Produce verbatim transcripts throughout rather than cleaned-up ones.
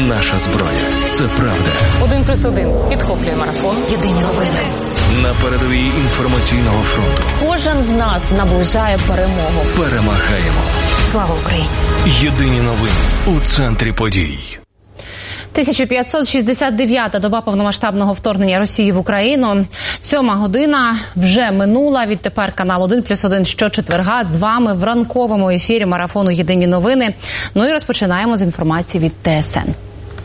наша зброя. Це правда. Один плюс один. Підхоплює марафон. Єдині новини. На передовій інформаційного фронту. Кожен з нас наближає перемогу. Перемагаємо. Слава Україні! Єдині новини у центрі подій. тисяча п'ятсот шістдесят дев'ята доба повномасштабного вторгнення Росії в Україну. Сьома година вже минула. Відтепер канал один плюс один щочетверга з вами в ранковому ефірі марафону «Єдині новини». Ну і розпочинаємо з інформації від Т С Н.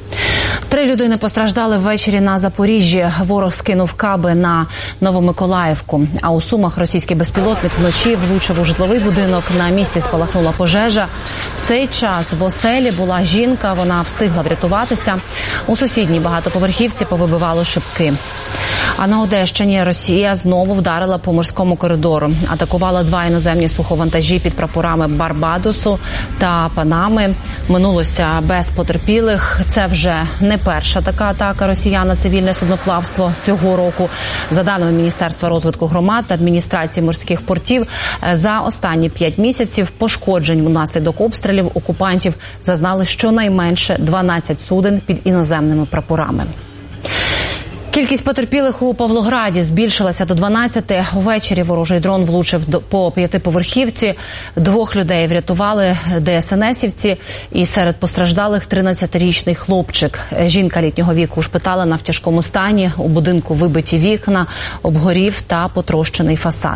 Три людини постраждали ввечері на Запоріжжі. Ворог скинув каби на Новомиколаївку. А у Сумах російський безпілотник вночі влучив у житловий будинок. На місці спалахнула пожежа. В цей час в оселі була жінка. Вона встигла врятуватися. У сусідній багатоповерхівці повибивало шибки. А на Одещині Росія знову вдарила по морському коридору. Атакувала два іноземні суховантажі під прапорами Барбадосу та Панами. Минулося без потерпілих. Це вже не перша така атака росіян на цивільне судноплавство цього року. За даними Міністерства розвитку громад та адміністрації морських портів, за останні п'ять місяців пошкоджень внаслідок обстрілів окупантів зазнали щонайменше дванадцять суден під іноземними прапорами. Кількість потерпілих у Павлограді збільшилася до дванадцяти. Увечері ворожий дрон влучив по п'ятиповерхівці. Двох людей врятували де ес ен есівці. І серед постраждалих тринадцятирічний хлопчик. Жінка літнього віку ушпиталена в тяжкому стані. У будинку вибиті вікна, обгорів та потрощений фасад.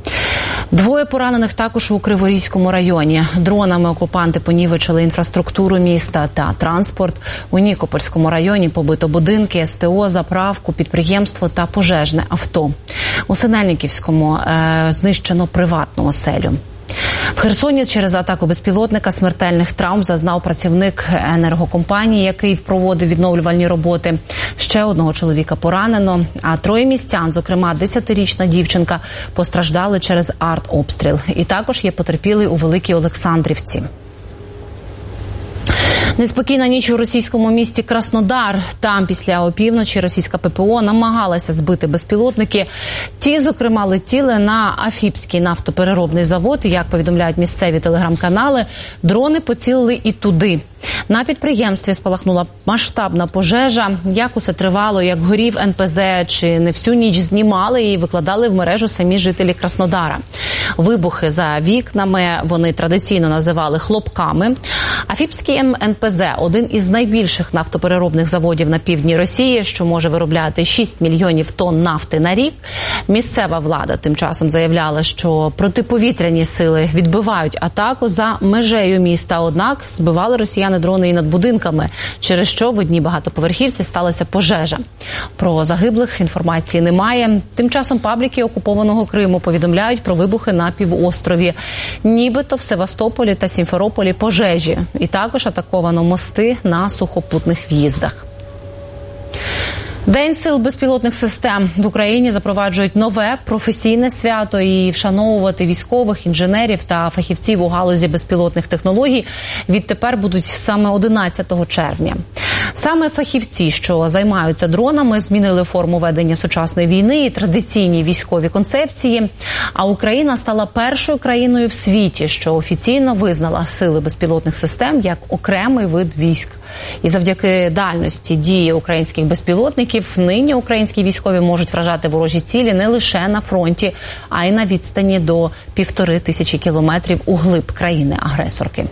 Двоє поранених також у Криворізькому районі. Дронами окупанти понівечили інфраструктуру міста та транспорт. У Нікопольському районі побито будинки, ес те о, заправку, підприємство та пожежне авто. У Синельниківському е, знищено приватну оселю. В Херсоні через атаку безпілотника смертельних травм зазнав працівник енергокомпанії, який проводив відновлювальні роботи. Ще одного чоловіка поранено, а троє містян, зокрема десятирічна дівчинка, постраждали через артобстріл. І також є потерпілий у Великій Олександрівці. Неспокійна ніч у російському місті Краснодар. Там після опівночі російська пе пе о намагалася збити безпілотники. Ті, зокрема, летіли на Афіпський нафтопереробний завод. І, як повідомляють місцеві телеграм-канали, дрони поцілили і туди. На підприємстві спалахнула масштабна пожежа. Як усе тривало, як горів ен пе зет, чи не всю ніч знімали і викладали в мережу самі жителі Краснодара. Вибухи за вікнами вони традиційно називали хлопками. Афіпський ен пе зет – один із найбільших нафтопереробних заводів на півдні Росії, що може виробляти шість мільйонів тонн нафти на рік. Місцева влада тим часом заявляла, що протиповітряні сили відбивають атаку за межею міста, однак збивали росіяни дрони і над будинками, через що в одній багатоповерхівці сталася пожежа. Про загиблих інформації немає. Тим часом пабліки окупованого Криму повідомляють про вибухи на півострові. Нібито в Севастополі та Сімферополі пожежі. І також атаковано мости на сухопутних в'їздах. День сил безпілотних систем. В Україні запроваджують нове професійне свято, і вшановувати військових, інженерів та фахівців у галузі безпілотних технологій відтепер будуть саме одинадцятого червня. Саме фахівці, що займаються дронами, змінили форму ведення сучасної війни і традиційні військові концепції. А Україна стала першою країною в світі, що офіційно визнала сили безпілотних систем як окремий вид військ. І завдяки дальності дії українських безпілотників нині українські військові можуть вражати ворожі цілі не лише на фронті, а й на відстані до півтори тисячі кілометрів углиб країни-агресорки.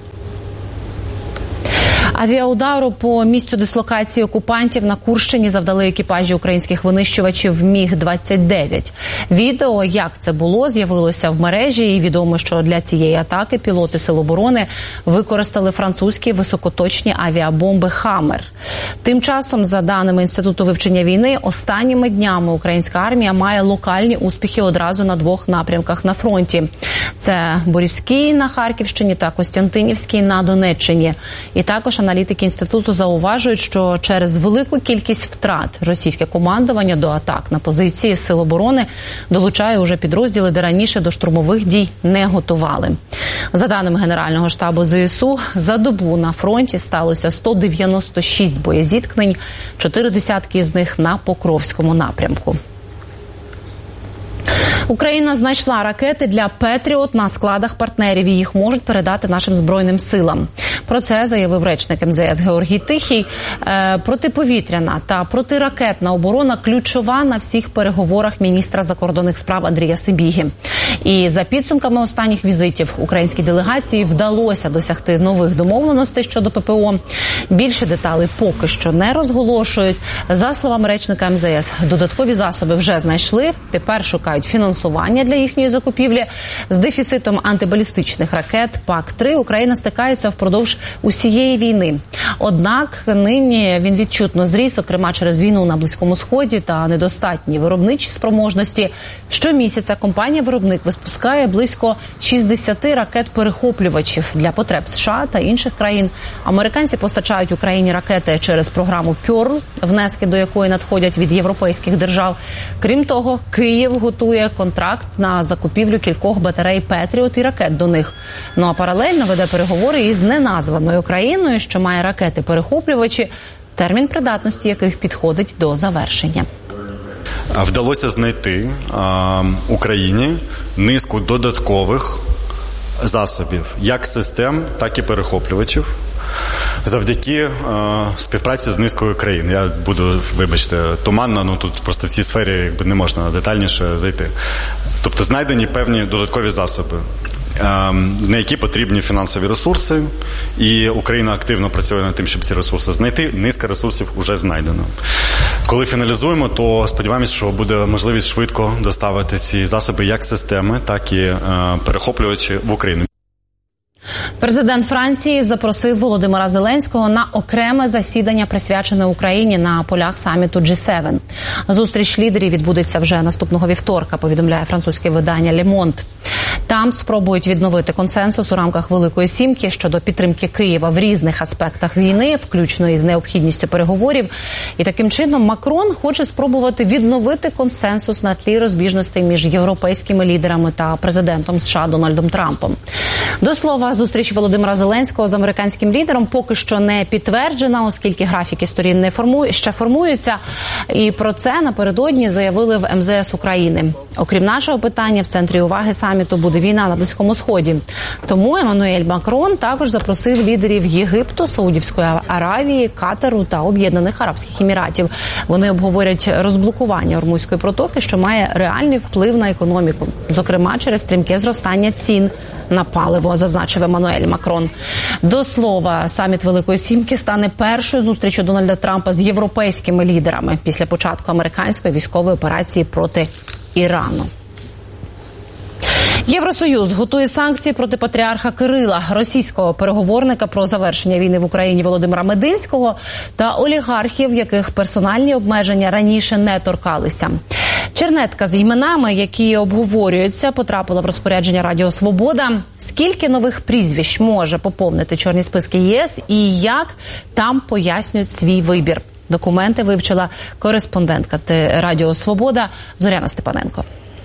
Авіаудару по місцю дислокації окупантів на Курщині завдали екіпажі українських винищувачів міг двадцять дев'ять. Відео, як це було, з'явилося в мережі, і відомо, що для цієї атаки пілоти Сил оборони використали французькі високоточні авіабомби «Хаммер». Тим часом, за даними Інституту вивчення війни, останніми днями українська армія має локальні успіхи одразу на двох напрямках на фронті. Це Борівський на Харківщині та Костянтинівський на Донеччині. І також аналітики інституту зауважують, що через велику кількість втрат російське командування до атак на позиції Сил оборони долучає уже підрозділи, де раніше до штурмових дій не готували. За даними Генерального штабу зе ес у, за добу на фронті сталося сто дев'яносто шість боєзіткнень, чотири десятки з них на Покровському напрямку. Україна знайшла ракети для «Петріот» на складах партнерів і їх можуть передати нашим Збройним силам. Про це заявив речник ем зе ес Георгій Тихий. Е, протиповітряна та протиракетна оборона ключова на всіх переговорах міністра закордонних справ Андрія Сибіги. І за підсумками останніх візитів українській делегації вдалося досягти нових домовленостей щодо пе пе о. Більше деталей поки що не розголошують. За словами речника ем зе ес, додаткові засоби вже знайшли, тепер шукають фінансування для їхньої закупівлі. З дефіцитом антибалістичних ракет пак три Україна стикається впродовж усієї війни. Однак нині він відчутно зріс, зокрема через війну на Близькому Сході та недостатні виробничі спроможності. Щомісяця компанія-виробник випускає близько шістдесят ракет-перехоплювачів для потреб США та інших країн. Американці постачають Україні ракети через програму «Пьорл», внески до якої надходять від європейських держав. Крім того, Київ готує контракт на закупівлю кількох батарей «Петріот» і ракет до них. Ну а паралельно веде переговори із неназваною країною, що має ракети-перехоплювачі, термін придатності яких підходить до завершення. Вдалося знайти а, Україні низку додаткових засобів, як систем, так і перехоплювачів, завдяки е, співпраці з низкою країн. Я буду, вибачте, туманно, ну тут просто в цій сфері якби не можна детальніше зайти. Тобто знайдені певні додаткові засоби, е, на які потрібні фінансові ресурси, і Україна активно працює над тим, щоб ці ресурси знайти. Низка ресурсів вже знайдено. Коли фіналізуємо, то сподіваємось, що буде можливість швидко доставити ці засоби як системи, так і е, перехоплювачі в Україну. Президент Франції запросив Володимира Зеленського на окреме засідання, присвячене Україні на полях саміту джі сім. Зустріч лідерів відбудеться вже наступного вівторка, повідомляє французьке видання «Ле Монт». Там спробують відновити консенсус у рамках Великої Сімки щодо підтримки Києва в різних аспектах війни, включно із необхідністю переговорів. І таким чином Макрон хоче спробувати відновити консенсус на тлі розбіжностей між європейськими лідерами та президентом США Дональдом Трампом. До слова, зустріч Володимира Зеленського з американським лідером поки що не підтверджена, оскільки графіки сторін не формують, ще формуються. І про це напередодні заявили в ем зе ес України. Окрім нашого питання, в центрі уваги саміту буде війна на Близькому Сході. Тому Еммануель Макрон також запросив лідерів Єгипту, Саудівської Аравії, Катару та Об'єднаних Арабських Еміратів. Вони обговорять розблокування Ормузької протоки, що має реальний вплив на економіку, зокрема через стрімке зростання цін на паливо, зазначив Еммануель Макрон. До слова, саміт Великої Сімки стане першою зустрічю Дональда Трампа з європейськими лідерами після початку американської військової операції проти Ірану. Євросоюз готує санкції проти патріарха Кирила, російського переговорника про завершення війни в Україні Володимира Мединського та олігархів, яких персональні обмеження раніше не торкалися. Чернетка з іменами, які обговорюються, потрапила в розпорядження Радіо Свобода. Скільки нових прізвищ може поповнити чорні списки ЄС і як там пояснюють свій вибір? Документи вивчила кореспондентка Радіо Свобода Зоряна Степаненко.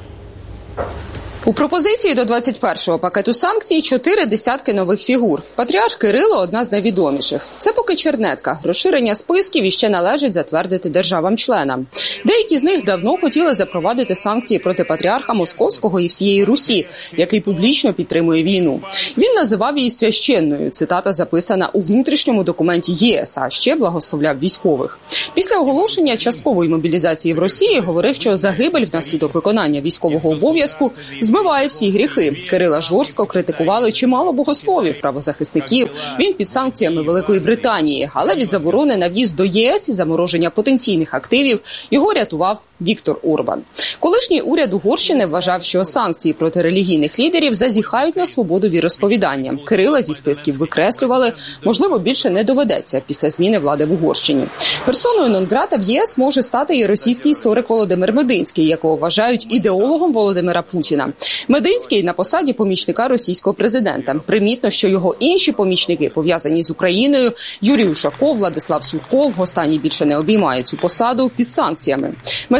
У пропозиції до двадцять першого пакету санкцій чотири десятки нових фігур. Патріарх Кирило – одна з найвідоміших. Це поки чернетка. Розширення списків іще належить затвердити державам-членам. Деякі з них давно хотіли запровадити санкції проти патріарха Московського і всієї Русі, який публічно підтримує війну. Він називав її священною. Цитата записана у внутрішньому документі ЄС, а ще благословляв військових. Після оголошення часткової мобілізації в Росії говорив, що загибель внаслідок виконання військового обов'язку змиває всі гріхи. Кирила жорстко критикували чимало богословів, правозахисників. Він під санкціями Великої Британії. Але від заборони на в'їзд до ЄС і замороження потенційних активів його рятував Віктор Орбан. Колишній уряд Угорщини вважав, що санкції проти релігійних лідерів зазіхають на свободу віросповідання. Кирила зі списків викреслювали, можливо, більше не доведеться після зміни влади в Угорщині. Персоною нон-грата в ЄС може стати і російський історик Володимир Мединський, якого вважають ідеологом Володимира Путіна. Мединський на посаді помічника російського президента. Примітно, що його інші помічники, пов'язані з Україною, Юрій Ушаков, Владислав Сутков, останній більше не обіймає цю посаду, під санкціями.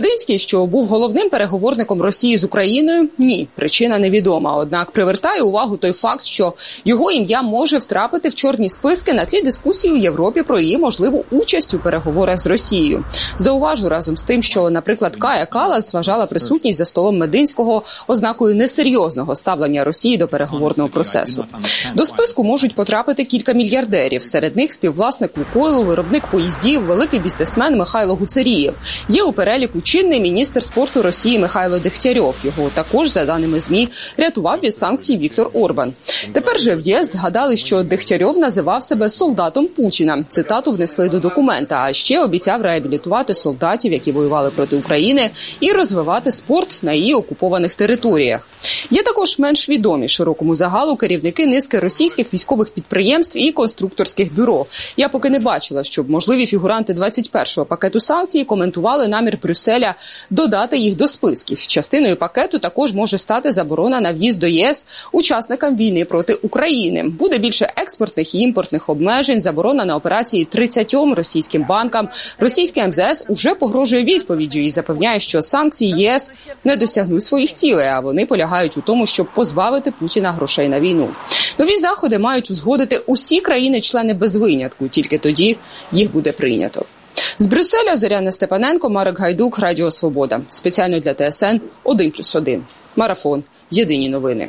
Мединський, що був головним переговорником Росії з Україною, ні, причина невідома. Однак привертає увагу той факт, що його ім'я може втрапити в чорні списки на тлі дискусії у Європі про її можливу участь у переговорах з Росією. Зауважу разом з тим, що, наприклад, Кая Каллас вважала присутність за столом Мединського ознакою несерйозного ставлення Росії до переговорного процесу. До списку можуть потрапити кілька мільярдерів. Серед них співвласник «Лукойлу», виробник поїздів, великий бізнесмен Михайло Гуцерієв. Є у переліку чинний міністр спорту Росії Михайло Дегтярьов. Його також, за даними ЗМІ, рятував від санкцій Віктор Орбан. Тепер же в ЄС згадали, що Дегтярьов називав себе солдатом Путіна. Цитату внесли до документа, а ще обіцяв реабілітувати солдатів, які воювали проти України, і розвивати спорт на її окупованих територіях. Є також менш відомі широкому загалу керівники низки російських військових підприємств і конструкторських бюро. Я поки не бачила, щоб можливі фігуранти двадцять першого пакету санкцій коментували намір Брюсселя додати їх до списків. Частиною пакету також може стати заборона на в'їзд до ЄС учасникам війни проти України. Буде більше експортних і імпортних обмежень, заборона на операції тридцятьом російським банкам. Російський ем зет ес уже погрожує відповіддю і запевняє, що санкції ЄС не досягнуть своїх цілей, а вони полягають у тому, щоб позбавити Путіна грошей на війну. Нові заходи мають узгодити усі країни-члени без винятку, тільки тоді їх буде прийнято. З Брюсселя Зоряна Степаненко, Марек Гайдук, Радіо Свобода. Спеціально для Т С Н один плюс один. Марафон. Єдині новини.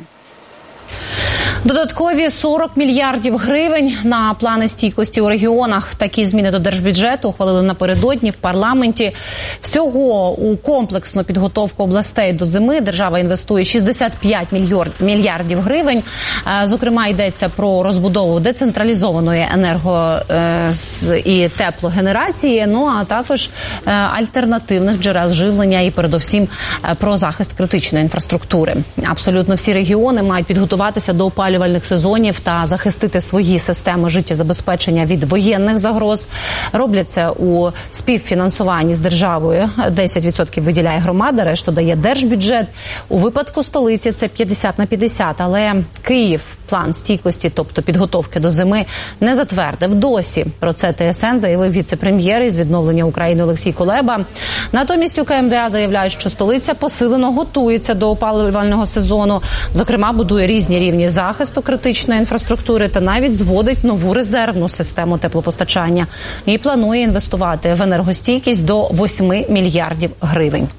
Додаткові сорок мільярдів гривень на плани стійкості у регіонах. Такі зміни до держбюджету ухвалили напередодні в парламенті. Всього у комплексну підготовку областей до зими держава інвестує шістдесят п'ять мільярдів гривень. Зокрема, йдеться про розбудову децентралізованої енерго- і теплогенерації, ну а також альтернативних джерел живлення і передовсім про захист критичної інфраструктури. Абсолютно всі регіони мають підготуватися до опалювальних сезонів та захистити свої системи життєзабезпечення від воєнних загроз. Роблять це у співфінансуванні з державою. десять відсотків виділяє громада, решту дає держбюджет. У випадку столиці це п'ятдесят на п'ятдесят, але Київ план стійкості, тобто підготовки до зими, не затвердив досі. Про це Т С Н заявив віце-прем'єр із відновлення України Олексій Кулеба. Натомість у К М Д А заявляють, що столиця посилено готується до опалювального сезону. Зокрема, будує різні рівні захисту критичної інфраструктури та навіть зводить нову резервну систему теплопостачання. І планує інвестувати в енергостійкість до восьми мільярдів гривень.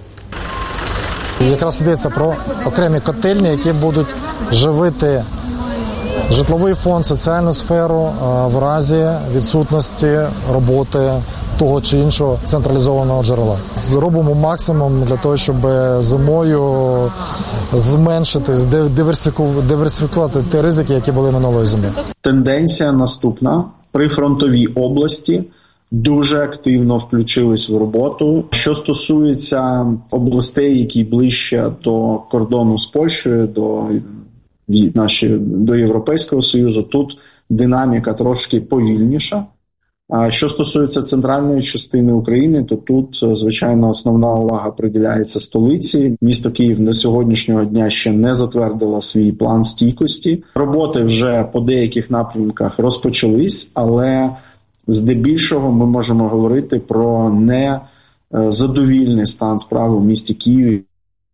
Якраз йдеться про окремі котельні, які будуть живити житловий фонд, соціальну сферу в разі відсутності роботи того чи іншого централізованого джерела. Зробимо максимум для того, щоб зимою зменшити, диверсифікувати ті ризики, які були минулої зими. Тенденція наступна. Прифронтові області дуже активно включились в роботу. Що стосується областей, які ближче до кордону з Польщею, до, наші, до Європейського Союзу, тут динаміка трошки повільніша. А що стосується центральної частини України, то тут, звичайно, основна увага приділяється столиці. Місто Київ до сьогоднішнього дня ще не затвердило свій план стійкості. Роботи вже по деяких напрямках розпочались, але здебільшого ми можемо говорити про незадовільний стан справ у місті Києві.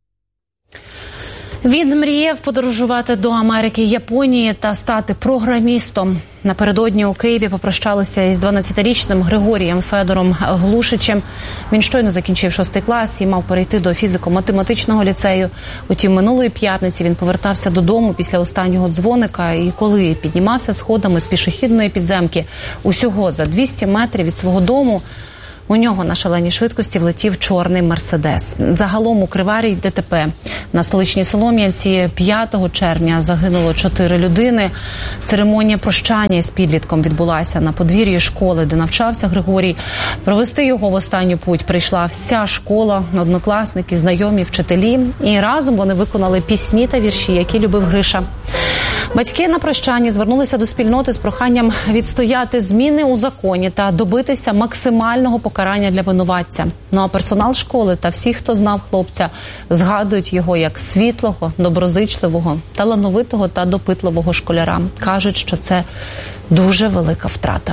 Він мріяв подорожувати до Америки і Японії та стати програмістом. Напередодні у Києві попрощалися із дванадцятирічним Григорієм Федором Глушичем. Він щойно закінчив шостий клас і мав перейти до фізико-математичного ліцею. Утім, минулої п'ятниці він повертався додому після останнього дзвоника і коли піднімався сходами з пішохідної підземки усього за двісті метрів від свого дому, у нього на шаленій швидкості влетів чорний Мерседес. Загалом у Криварій Д Т П. На столичній Солом'янці п'ятого червня загинуло чотири людини. Церемонія прощання із підлітком відбулася на подвір'ї школи, де навчався Григорій. Провести його в останню путь прийшла вся школа, однокласники, знайомі, вчителі. І разом вони виконали пісні та вірші, які любив Гриша. Батьки на прощанні звернулися до спільноти з проханням відстояти зміни у законі та добитися максимального покарання для винуватця. Ну а персонал школи та всі, хто знав хлопця, згадують його як світлого, доброзичливого, талановитого та допитливого школяра. Кажуть, що це дуже велика втрата.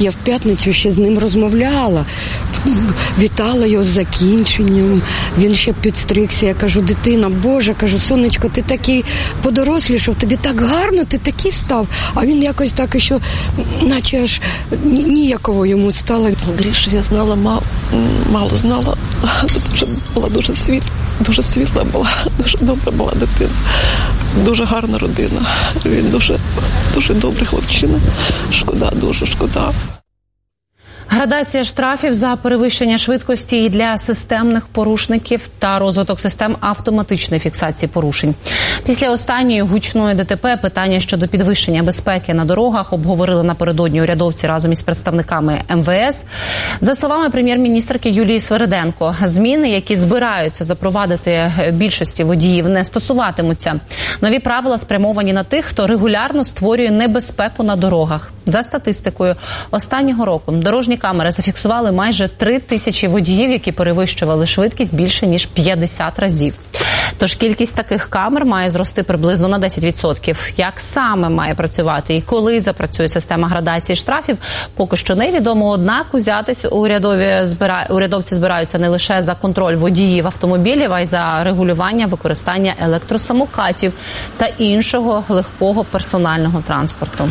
Я в п'ятницю ще з ним розмовляла, вітала його з закінченням. Він ще підстригся. Я кажу, дитина, Боже, кажу, сонечко, ти такий подорослішав, тобі так гарно, ти такий став. А він якось так, що наче аж ніяково йому стало. Грішу я знала, мало, мало знала. Дуже, була дуже світла, дуже світла була, дуже добра була дитина. Дуже гарна родина. Він дуже, дуже добрий хлопчина. Шкода, дуже шкода. Градація штрафів за перевищення швидкості і для системних порушників та розвиток систем автоматичної фіксації порушень. Після останньої гучної ДТП питання щодо підвищення безпеки на дорогах обговорили напередодні урядовці разом із представниками ем ве ес. За словами прем'єр-міністрки Юлії Свериденко, зміни, які збираються запровадити більшості водіїв, не стосуватимуться. Нові правила спрямовані на тих, хто регулярно створює небезпеку на дорогах. За статистикою, останнього року дорожні камери зафіксували майже три тисячі водіїв, які перевищували швидкість більше ніж п'ятдесят разів. Тож кількість таких камер має зрости приблизно на десять відсотків. Як саме має працювати і коли запрацює система градації штрафів, поки що невідомо. Однак узятись урядові збира... урядовці збираються не лише за контроль водіїв автомобілів, а й за регулювання використання електросамокатів та іншого легкого персонального транспорту.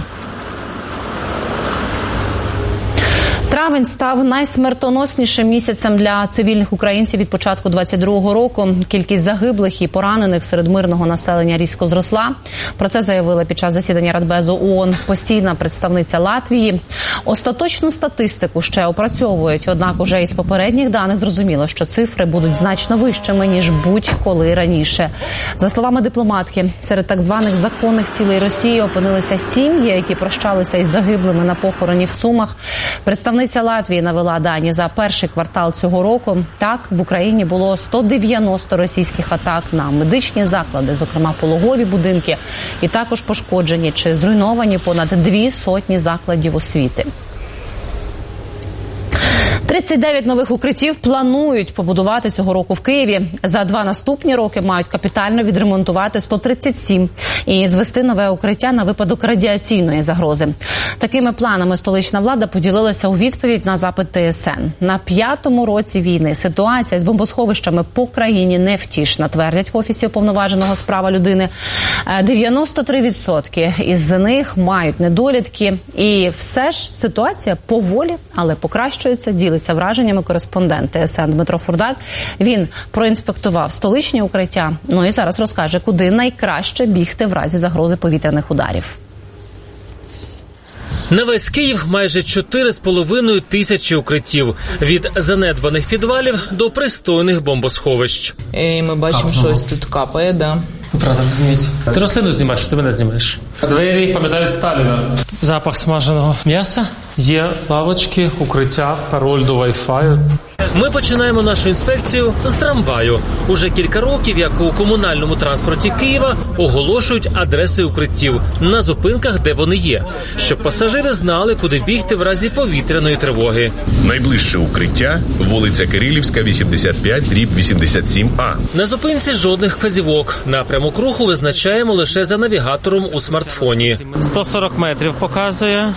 Травень став найсмертоноснішим місяцем для цивільних українців від початку двадцять другого року. Кількість загиблих і поранених серед мирного населення різко зросла. Про це заявила під час засідання Радбезу ООН постійна представниця Латвії. Остаточну статистику ще опрацьовують, однак уже із попередніх даних зрозуміло, що цифри будуть значно вищими, ніж будь-коли раніше. За словами дипломатки, серед так званих законних цілей Росії опинилися сім'ї, які прощалися із загиблими на похороні в Сумах. Представниця Латвії навела дані за перший квартал цього року. Так, в Україні було сто дев'яносто російських атак на медичні заклади, зокрема пологові будинки, і також пошкоджені чи зруйновані понад дві сотні закладів освіти. тридцять дев'ять нових укриттів планують побудувати цього року в Києві. За два наступні роки мають капітально відремонтувати сто тридцять сім і звести нове укриття на випадок радіаційної загрози. Такими планами столична влада поділилася у відповідь на запит Те Ес Ен. На п'ятому році війни ситуація з бомбосховищами по країні невтішна, твердять в Офісі Уповноваженого з права людини. дев'яносто три відсотки із них мають недолітки. І все ж ситуація поволі, але покращується, ділиться враженнями кореспондент Те Ес Ен Дмитро Фурдак. Він проінспектував столичні укриття, ну і зараз розкаже, куди найкраще бігти в разі загрози повітряних ударів. На весь Київ майже чотири з половиною тисячі укриттів. Від занедбаних підвалів до пристойних бомбосховищ. І ми бачимо, що ось тут капає, да. Правда, зніміть. Ти рослину знімаєш, ти мене знімаєш. Двері пам'ятають Сталіна. Запах смаженого м'яса. Є лавочки, укриття, пароль до вай-фаю. Ми починаємо нашу інспекцію з трамваю. Уже кілька років, як у комунальному транспорті Києва, оголошують адреси укриттів на зупинках, де вони є, щоб пасажири знали, куди бігти в разі повітряної тривоги. Найближче укриття – вулиця Кирилівська, вісімдесят п'ять, дріб вісімдесят сім А. На зупинці жодних вказівок. Напрямок руху визначаємо лише за навігатором у смартфоні. сто сорок метрів показує.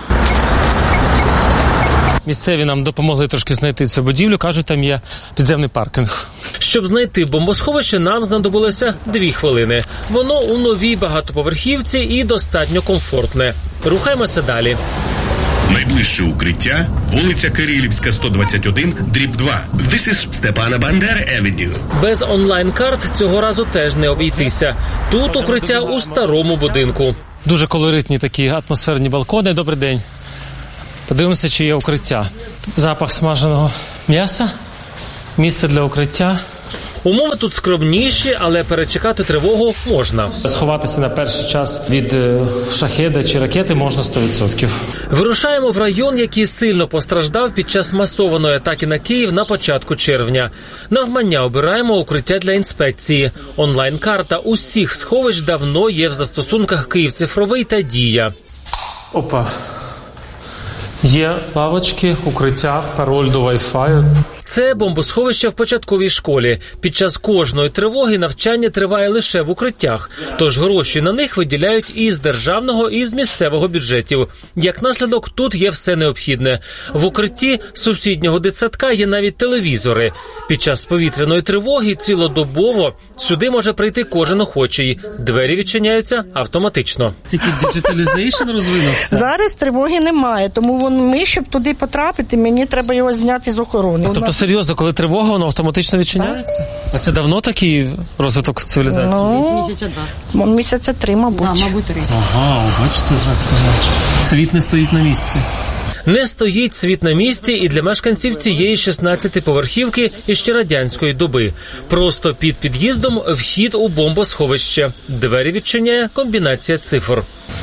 Місцеві нам допомогли трошки знайти цю будівлю, кажуть, там є підземний паркінг. Щоб знайти бомбосховище, нам знадобилося дві хвилини. Воно у новій багатоповерхівці і достатньо комфортне. Рухаємося далі. Найближче укриття – вулиця Кирилівська, сто двадцять один, дріб два. This is Степана Бандери Avenue. Без онлайн-карт цього разу теж не обійтися. Тут укриття у старому будинку. Дуже колоритні такі атмосферні балкони. Добрий день. Подивимося, чи є укриття. Запах смаженого м'яса, місце для укриття. Умови тут скромніші, але перечекати тривогу можна. Сховатися на перший час від шахеда чи ракети можна сто відсотків. Вирушаємо в район, який сильно постраждав під час масованої атаки на Київ на початку червня. Навмання обираємо укриття для інспекції. Онлайн-карта усіх сховищ давно є в застосунках «Київ-цифровий» та «Дія». Опа. Є лавочки, укриття, пароль до вай-фаю. Це бомбосховище в початковій школі. Під час кожної тривоги навчання триває лише в укриттях, тож гроші на них виділяють і з державного, і з місцевого бюджетів. Як наслідок, тут є все необхідне. В укритті сусіднього дитсадка є навіть телевізори. Під час повітряної тривоги цілодобово сюди може прийти кожен охочий. Двері відчиняються автоматично. Тільки діджиталізейшн розвинувся? Зараз тривоги немає, тому ми, щоб туди потрапити, мені треба його зняти з охорони. Тобто нас... серйозно, коли тривога, воно автоматично відчиняється? Так. А це давно такий розвиток цивілізації? Ну, місяця два. Місяця три, мабуть. А, мабуть, три. Ага, бачите, як світ не стоїть на місці. Не стоїть світ на місці і для мешканців цієї шістнадцятиповерхівки іще радянської доби. Просто під під'їздом вхід у бомбосховище. Двері відчиняє комбінація цифр.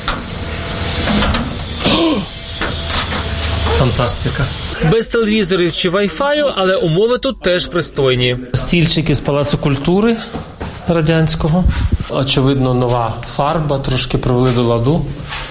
Фантастика. Без телевізорів чи вай-фаю, але умови тут теж пристойні. Стільчики з Палацу культури радянського. Очевидно, нова фарба, трошки привели до ладу.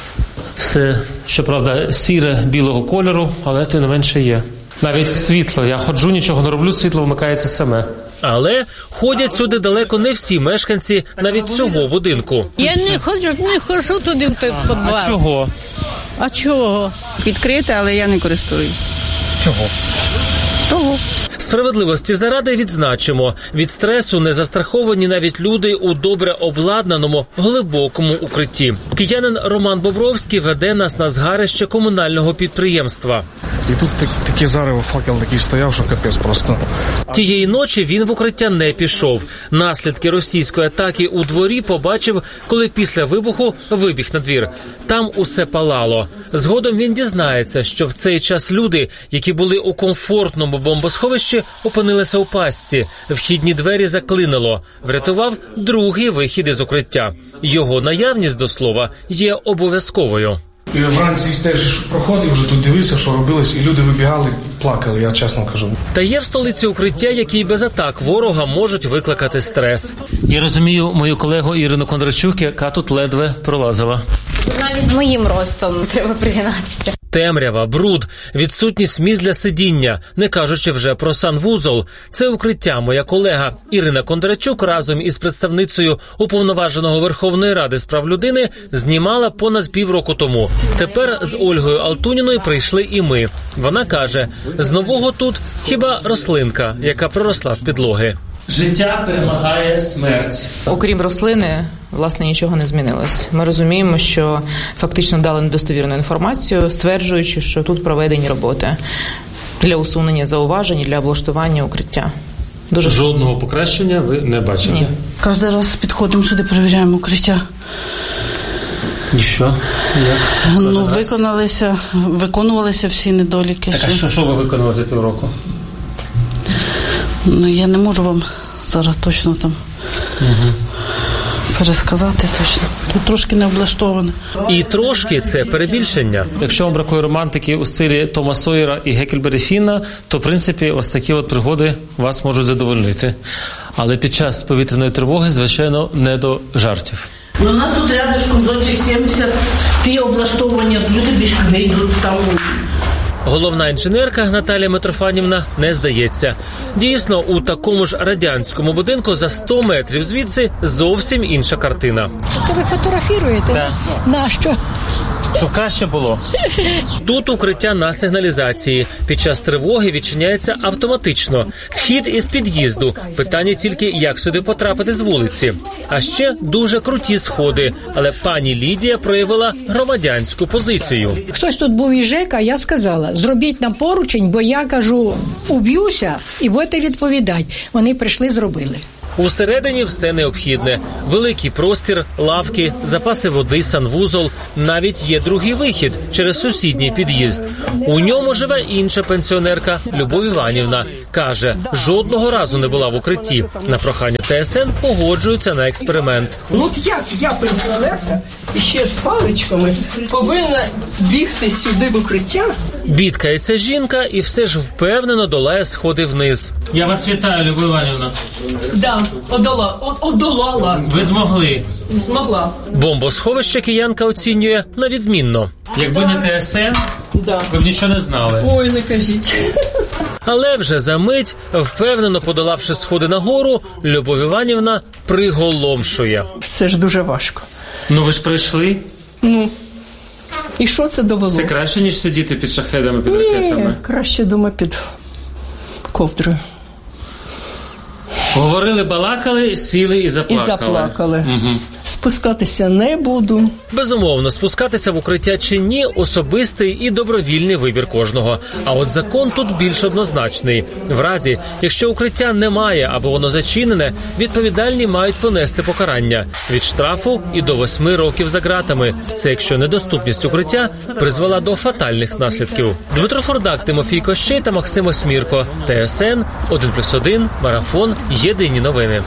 Все, щоправда, сіре білого кольору, але тим не менше є. Навіть світло. Я ходжу, нічого не роблю, світло вмикається саме. Але ходять сюди далеко не всі мешканці навіть цього будинку. Я не ходжу, не ходжу туди в той підвал. А чого? А чого? Відкрите, але я не користуюсь. Чого? Того. Справедливості заради відзначимо. Від стресу не застраховані навіть люди у добре обладнаному, глибокому укритті. Киянин Роман Бобровський веде нас на згарище комунального підприємства. І тут так, такі зарево, факел такий стояв, що капець просто. Тієї ночі він в укриття не пішов. Наслідки російської атаки у дворі побачив, коли після вибуху вибіг на двір. Там усе палало. Згодом він дізнається, що в цей час люди, які були у комфортному бомбосховищі, опинилися у пастці. Вхідні двері заклинило. Врятував другий вихід із укриття. Його наявність, до слова, є обов'язковою. І вранці теж проходив, вже тут дивився, що робилось, і люди вибігали, плакали, я чесно кажу. Та є в столиці укриття, які без атак ворога можуть викликати стрес. Я розумію мою колегу Ірину Кондрачук, яка тут ледве пролазила. Навіть з моїм ростом треба пригинатися. Темрява, бруд, відсутність місць для сидіння, не кажучи вже про санвузол. Це укриття моя колега Ірина Кондрачук разом із представницею Уповноваженого Верховної Ради з прав людини знімала понад півроку тому. Тепер з Ольгою Алтуніною прийшли і ми. Вона каже, з нового тут хіба рослинка, яка проросла з підлоги. Життя перемагає смерть. Окрім рослини, власне, нічого не змінилось. Ми розуміємо, що фактично дали недостовірну інформацію, стверджуючи, що тут проведені роботи для усунення зауважень, для облаштування укриття. Дуже жодного покращення ви не бачите? Ні. Кожен раз підходимо сюди, перевіряємо укриття. І що? Як? Ну, виконалися, виконувалися всі недоліки. Так, а що, що ви виконали за півроку? Ну, я не можу вам зараз точно там угу. пересказати точно. Тут трошки не облаштоване. І трошки – це перебільшення. Якщо вам бракує романтики у стилі Тома Сойера і Геккельбері Фінна, то, в принципі, ось такі от пригоди вас можуть задовольнити. Але під час повітряної тривоги, звичайно, не до жартів. Ну, у нас тут рядышком зо сімдесят, ті облаштовані, люди більше не йдуть там. Головна інженерка Наталія Митрофанівна не здається. Дійсно, у такому ж радянському будинку за сто метрів звідси зовсім інша картина. Це ви фотографіруєте? Так. Нащо? Щоб краще було. Тут укриття на сигналізації. Під час тривоги відчиняється автоматично. Вхід із під'їзду. Питання тільки, як сюди потрапити з вулиці. А ще дуже круті сходи. Але пані Лідія проявила громадянську позицію. Хтось тут був із ЖЕКа, я сказала, зробіть нам поручень, бо я, кажу, уб'юся і будете відповідати. Вони прийшли, зробили. Усередині все необхідне. Великий простір, лавки, запаси води, санвузол. Навіть є другий вихід через сусідній під'їзд. У ньому живе інша пенсіонерка Любов Іванівна. Каже, жодного разу не була в укритті. На прохання ТСН погоджується на експеримент. Ну от як я, пенсіонерка, і ще з паличками, повинна бігти сюди в укриття? Бідкається жінка і все ж впевнено долає сходи вниз. Я вас вітаю, Любов Іванівна. Да, одола, одолала. Ви змогли. Змогла. Бомбосховище киянка оцінює на відмінно. Якби не ТСН, да. ви б нічого не знали. Ой, не кажіть. Але вже за мить, впевнено подолавши сходи нагору, Любов Іванівна приголомшує. Це ж дуже важко. Ну ви ж прийшли? Ну, і що це довело? Це краще, ніж сидіти під шахедами, під Ні, ракетами? краще, думаю, під ковдрою. Говорили, балакали, сіли і заплакали. І заплакали. Угу. Спускатися не буду. Безумовно, спускатися в укриття чи ні – особистий і добровільний вибір кожного. А от закон тут більш однозначний. В разі, якщо укриття немає або воно зачинене, відповідальні мають понести покарання – від штрафу і до восьми років за ґратами. Це якщо недоступність укриття призвела до фатальних наслідків. Дмитро Фордак, Тимофій Кощей та Максим Осмірко. ТСН, один плюс один, Марафон, Єдині новини.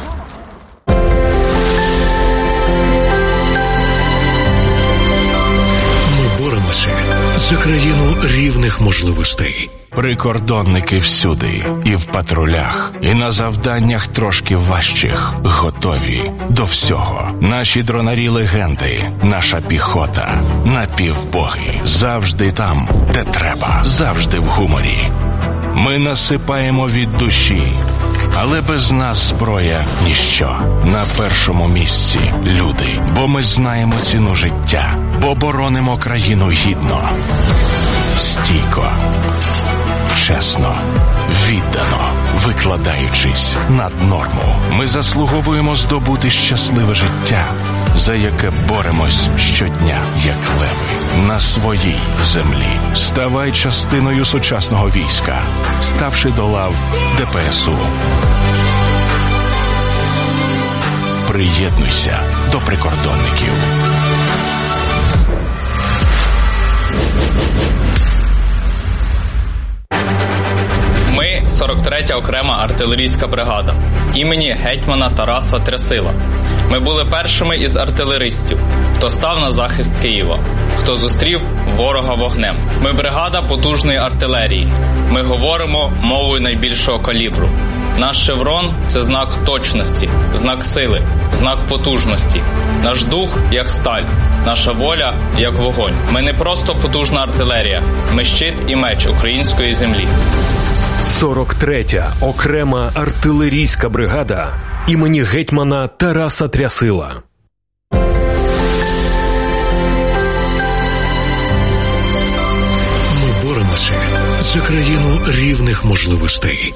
За країну рівних можливостей. Прикордонники всюди, і в патрулях, і на завданнях трошки важчих, готові до всього. Наші дронарі легенди, наша піхота, напівбоги, завжди там, де треба, завжди в гуморі. Ми насипаємо від душі, але без нас зброя – ніщо. На першому місці – люди, бо ми знаємо ціну життя, бо боронимо країну гідно, стійко, чесно, віддано, викладаючись над норму. Ми заслуговуємо здобути щасливе життя, за яке боремось щодня, як леви, на своїй землі. Ставай частиною сучасного війська, ставши до лав ДПСУ. Приєднуйся до прикордонників. Ми – сорок третя окрема артилерійська бригада імені гетьмана Тараса Трясила. Ми були першими із артилеристів, хто став на захист Києва, хто зустрів ворога вогнем. Ми бригада потужної артилерії. Ми говоримо мовою найбільшого калібру. Наш шеврон – це знак точності, знак сили, знак потужності. Наш дух – як сталь, наша воля – як вогонь. Ми не просто потужна артилерія, ми щит і меч української землі. сорок третя окрема артилерійська бригада імені гетьмана Тараса Трясила. Ми боремося за країну рівних можливостей.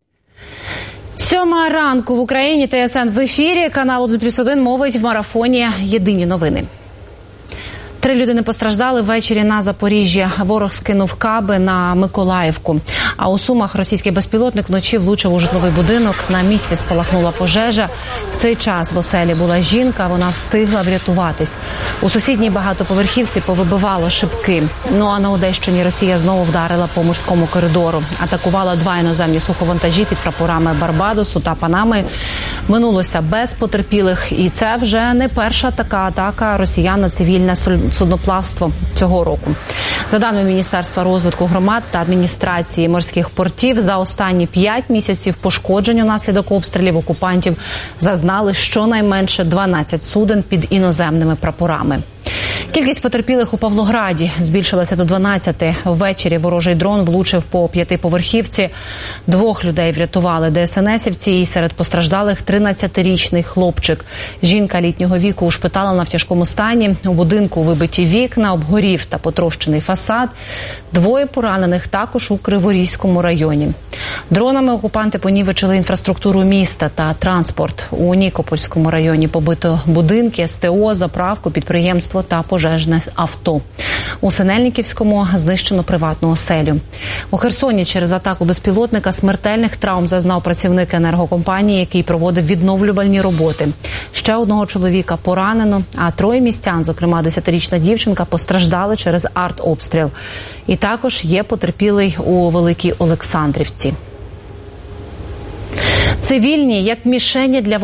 Сьома ранку в Україні, ТСН в ефірі, канал один плюс один мовить в марафоні «Єдині новини». Три людини постраждали ввечері на Запоріжжі. Ворог скинув каби на Миколаївку. А у Сумах російський безпілотник вночі влучив у житловий будинок. На місці спалахнула пожежа. В цей час в оселі була жінка, вона встигла врятуватись. У сусідній багатоповерхівці повибивало шибки. Ну а на Одещині Росія знову вдарила по морському коридору. Атакувала два іноземні суховантажі під прапорами Барбадосу та Панами. Минулося без потерпілих. І це вже не перша така атака росіян на цивільне судноплавство цього року. За даними Міністерства розвитку громад та адміністрації морських портів, за останні п'ять місяців пошкоджень унаслідок обстрілів окупантів зазнали щонайменше дванадцять суден під іноземними прапорами. Кількість потерпілих у Павлограді збільшилася до дванадцяти. Ввечері ворожий дрон влучив по п'ятиповерхівці. Двох людей врятували ДСНСівці, і серед постраждалих тринадцятирічний хлопчик. Жінка літнього віку ушпиталена в тяжкому стані. У будинку вибиті вікна, обгорів та потрощений фасад. Двоє поранених також у Криворізькому районі. Дронами окупанти понівечили інфраструктуру міста та транспорт. У Нікопольському районі побито будинки, СТО, заправку, підприємство та пожежне авто. У Синельниківському знищено приватну оселю. У Херсоні через атаку безпілотника смертельних травм зазнав працівник енергокомпанії, який проводив відновлювальні роботи. Ще одного чоловіка поранено, а троє містян, зокрема десятирічна дівчинка, постраждали через артобстріл. І також є потерпілий у Великій Олександрівці. Цивільні як мішені для